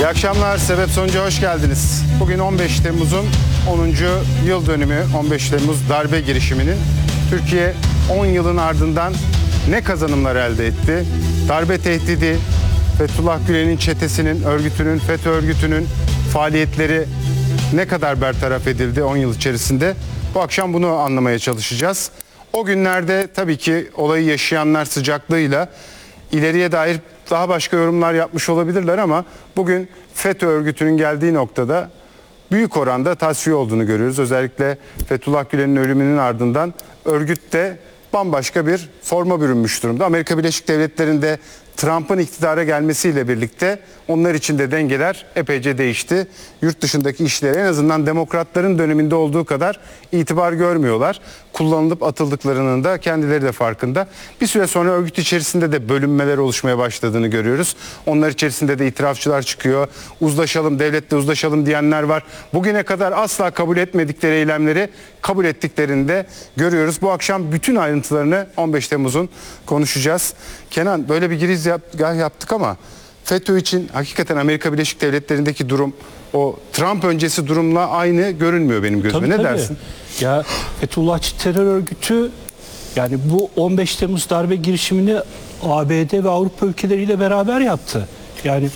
İyi akşamlar, Sebep Sonuca hoş geldiniz. Bugün 15 Temmuz'un 10. yıl dönümü, 15 Temmuz darbe girişiminin. Türkiye 10 yılın ardından ne kazanımlar elde etti? Darbe tehdidi, Fethullah Gülen'in çetesinin, örgütünün, FETÖ örgütünün faaliyetleri ne kadar bertaraf edildi 10 yıl içerisinde? Bu akşam bunu anlamaya çalışacağız. O günlerde tabii ki olayı yaşayanlar sıcaklığıyla ileriye dair daha başka yorumlar yapmış olabilirler ama bugün FETÖ örgütünün geldiği noktada büyük oranda tasfiye olduğunu görüyoruz. Özellikle Fethullah Gülen'in ölümünün ardından örgüt de bambaşka bir forma bürünmüş durumda. Amerika Birleşik Devletleri'nde Trump'ın iktidara gelmesiyle birlikte onlar için de dengeler epeyce değişti. Yurt dışındaki işlere en azından demokratların döneminde olduğu kadar itibar görmüyorlar. Kullanılıp atıldıklarının da kendileri de farkında. Bir süre sonra örgüt içerisinde de bölünmeler oluşmaya başladığını görüyoruz. Onlar içerisinde de itirafçılar çıkıyor. Uzlaşalım, devletle uzlaşalım diyenler var. Bugüne kadar asla kabul etmedikleri eylemleri kabul ettiklerini de görüyoruz. Bu akşam bütün ayrıntılarını 15 Temmuz'un konuşacağız. Kenan, böyle bir girizgah yaptık ama FETÖ için hakikaten Amerika Birleşik Devletleri'ndeki durum o Trump öncesi durumla aynı görünmüyor benim gözüme. Ne dersin? Ya Fethullahçı terör örgütü yani bu 15 Temmuz darbe girişimini ABD ve Avrupa ülkeleriyle beraber yaptı. Yani